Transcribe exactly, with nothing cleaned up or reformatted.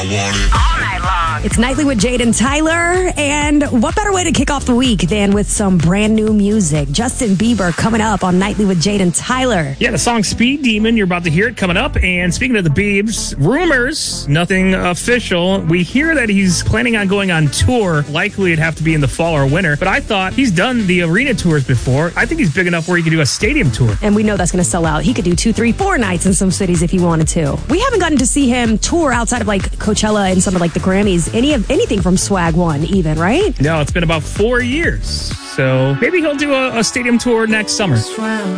want it all night long. It's Nightly with Jade and Tyler, and what better way to kick off the week than with some brand new music? Justin Bieber coming up on Nightly with Jade and Tyler. Yeah, the song Speed Demon, you're about to hear it coming up. And speaking of the Biebs, rumors, nothing official. We hear that he's planning on going on tour. Likely it'd have to be in the fall or winter. But I thought he's done the arena tours before. I think he's big enough where he could do a stadium tour. And we know that's going to sell out. He could do two, three, four nights in some cities if he wanted to. We haven't gotten to see him tour outside of like Coachella and some of like the Grammys. Any of anything from Swag One even, right? No, it's been about four years. So maybe he'll do a, a stadium tour next summer.